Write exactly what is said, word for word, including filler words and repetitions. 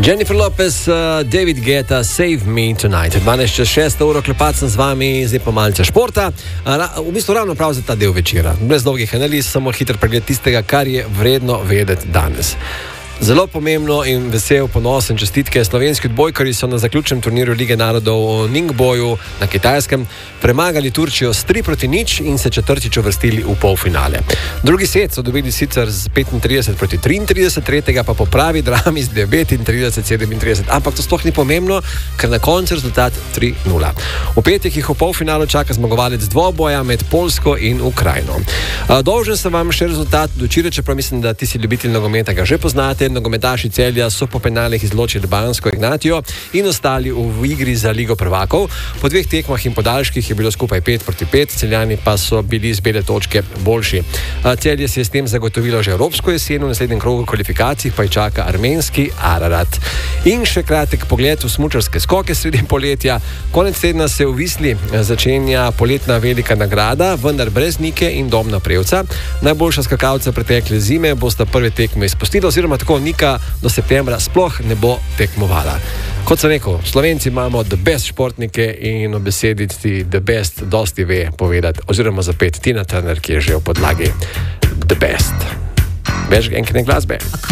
Jennifer Lopez, uh, David Guetta, Save Me Tonight. dvanajst čez šest uro, klepat sem z vami, zdaj pa malce športa. Uh, ra, v bistvu ravno prav za ta del večera. Brez dolgih analiz, samo hiter pregled tistega, kar je vredno vedeti danes. Zelo pomembno in vesel, ponosen čestitke. Slovenski odbojkarji so na zaključnem turnirju Lige narodov v Ningboju na Kitajskem premagali Turčijo s tri proti nič in se četrtič uvrstili v polfinale. Drugi set so dobili sicer z petintrideset proti triintrideset, tretjega pa po pravi drami z devetintrideset sedemintrideset. Ampak to sploh ni pomembno, ker na koncu rezultat tri nula. V petek jih v polfinalu čaka zmagovalec dvoboja med Poljsko in Ukrajino. Dolžen sem vam še rezultat do včeraj, čeprav mislim, da ti si ljubitelj nogometa ga že poznate. Nogometaši Celja so po penalih izločili Bansko Ignatijo in ostali v igri za Ligo prvakov. Po dveh tekmah in podaljških je bilo skupaj pet proti pet, Celjani pa so bili z bele točke boljši. Celje si je s tem zagotovilo že evropsko jesen, v naslednjem krogu kvalifikacij pa je čaka armenski Ararat. In še kratek pogled v smučarske skoke sredi poletja. Konec tedna se v Visli začenja poletna velika nagrada, vendar brez Nike in Domna Prevca. Najboljša skakalca pretekle zime bosta prve tekme izpustila, oziroma tako Nika do septembra sploh ne bo tekmovala. Kot sem rekel, Slovenci imamo the best športnike in o besedici the best dosti ve povedati, oziroma zapet Tina Turner, ki je že v podlagi the best. Več enkrat glasbe.